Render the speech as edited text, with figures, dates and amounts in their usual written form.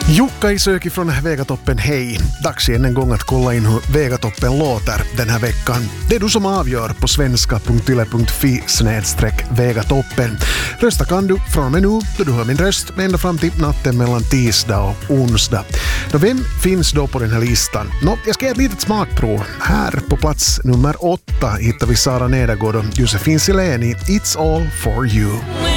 Jukka i Söki från Vegatoppen, hej! Dags igen en gång att kolla in hur Vegatoppen låter den här veckan. Det är du som avgör på svenska.yle.fi/Vegatoppen. Rösta kan du från och med nu då du hör min röst ända fram till natten mellan tisdag och onsdag. Vem finns då på den här listan? Jag ska ge ett litet smakprov. Här på plats nummer 8 hittar vi Sara Nedergaard och Josefin Sileni, It's All For You.